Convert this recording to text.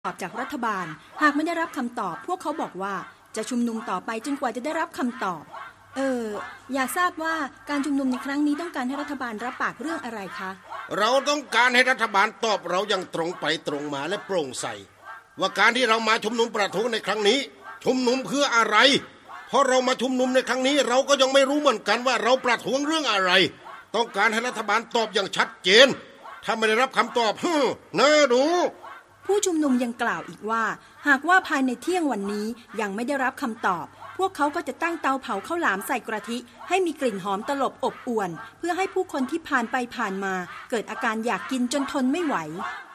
ตอบจากรัฐบาลหากไม่ได้รับคำตอบพวกเขาบอกว่าจะชุมนุมต่อไปจนกว่าจะได้รับคำตอบอยากทราบว่าการชุมนุมในครั้งนี้ต้องการให้รัฐบาลรับปากเรื่องอะไรคะเราต้องการให้รัฐบาลตอบเราอย่างตรงไปตรงมาและโปร่งใสว่าการที่เรามาชุมนุมประท้วงในครั้งนี้ชุมนุมเพื่ออะไรเพราะเรามาชุมนุมในครั้งนี้เราก็ยังไม่รู้เหมือนกันว่าเราประท้วงเรื่องอะไรต้องการให้รัฐบาลตอบอย่างชัดเจนถ้าไม่ได้รับคำตอบน่าดูผู้ชุมนุมยังกล่าวอีกว่าหากว่าภายในเที่ยงวันนี้ยังไม่ได้รับคำตอบพวกเขาก็จะตั้งเตาเผาข้าวหลามใส่กระทิให้มีกลิ่นหอมตลบอบอวนเพื่อให้ผู้คนที่ผ่านไปผ่านมาเกิดอาการอยากกินจนทนไม่ไหว